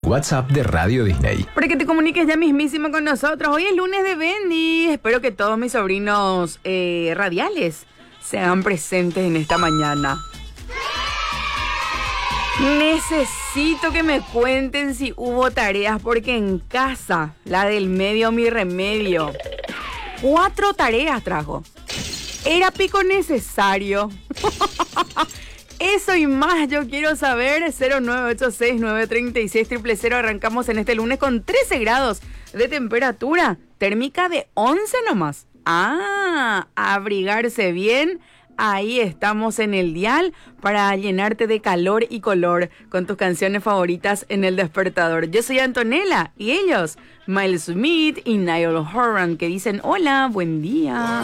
WhatsApp de Radio Disney. Para que te comuniques ya mismísimo con nosotros. Hoy es lunes de Bendy. Espero que todos mis sobrinos radiales se hagan presentes en esta mañana. Necesito que me cuenten si hubo tareas, porque en casa, la del medio mi remedio, 4 tareas trajo. ¿Era pico necesario? Eso y más yo quiero saber. 0986-936-000. Arrancamos en este lunes con 13 grados de temperatura. Térmica de 11 nomás. Abrigarse bien. Ahí estamos en el dial para llenarte de calor y color con tus canciones favoritas en el despertador. Yo soy Antonella y ellos, Miles Smith y Niall Horan, que dicen hola, buen día.